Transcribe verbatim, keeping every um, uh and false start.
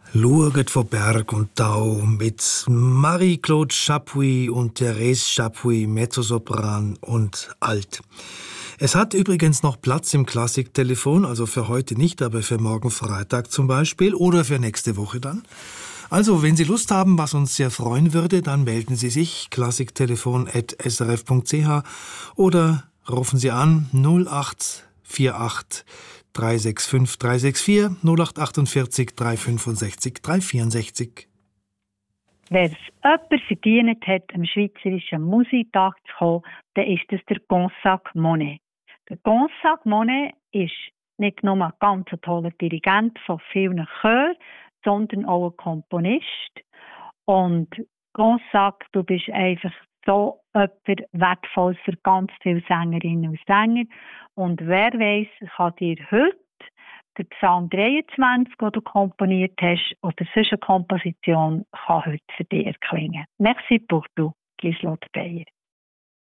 Schaut von Berg und Tau mit Marie-Claude Chapuis und Therese Chapuis, Mezzosopran und Alt. Es hat übrigens noch Platz im Klassiktelefon, also für heute nicht, aber für morgen Freitag zum Beispiel oder für nächste Woche dann. Also, wenn Sie Lust haben, was uns sehr freuen würde, dann melden Sie sich klassiktelefon at s r f punkt c h oder rufen Sie an null acht vier acht drei sechs fünf drei sechs vier null acht achtundvierzig drei fünfundsechzig drei vierundsechzig. Wer es jemand verdient hat, am Schweizerischen Musiktag zu kommen, dann ist das der Gonzague Monet. Der Gonzague Monet ist nicht nur ein ganz toller Dirigent von vielen Chören, sondern auch ein Komponist. Und Gonzague, du bist einfach so etwas Wertvolles für ganz viele Sängerinnen und Sänger. Und wer weiss, kann dir heute der Psalm dreiundzwanzig, den du komponiert hast, oder sonst eine Komposition, kann heute für dich erklingen. Merci pour tout, Lieselotte Beyer.